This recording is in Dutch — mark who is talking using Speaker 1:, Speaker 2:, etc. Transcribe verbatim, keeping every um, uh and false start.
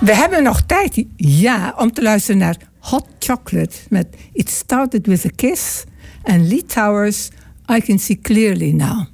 Speaker 1: We hebben nog tijd, ja, om te luisteren naar Hot Chocolate met It Started With a Kiss en Lee Towers, I Can See Clearly Now.